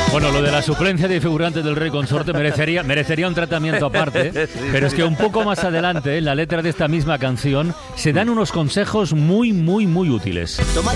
Bueno, lo de la suplencia de figurantes del Rey Consorte merecería un tratamiento aparte, Sí, pero es que un poco más adelante, en la letra de esta misma canción, se dan unos consejos muy útiles. Toma